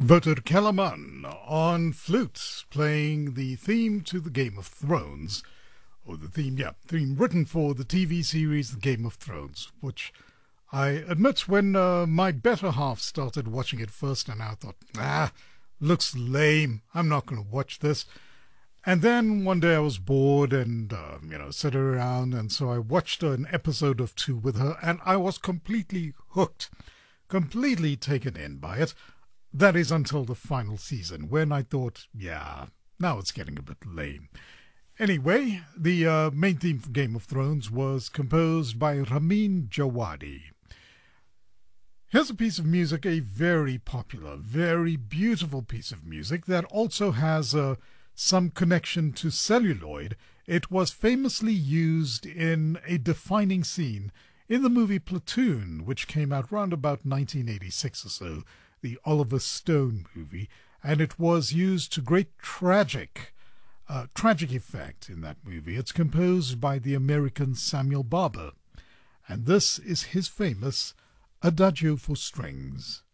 Wouter Kellerman on flute, playing the theme to the Game of Thrones, or the theme written for the TV series The Game of Thrones, which I admit when my better half started watching it first, and I thought, looks lame, I'm not going to watch this. And then one day I was bored and, sat around, and so I watched an episode of two with her, and I was completely hooked, completely taken in by it. That is until the final season, when I thought, now it's getting a bit lame. Anyway, the main theme for Game of Thrones was composed by Ramin Djawadi. Here's a piece of music, a very popular, very beautiful piece of music that also has some connection to celluloid. It was famously used in a defining scene in the movie Platoon, which came out round about 1986 or so, the Oliver Stone movie, and it was used to great tragic effect in that movie. It's composed by the American Samuel Barber, and this is his famous Adagio for Strings.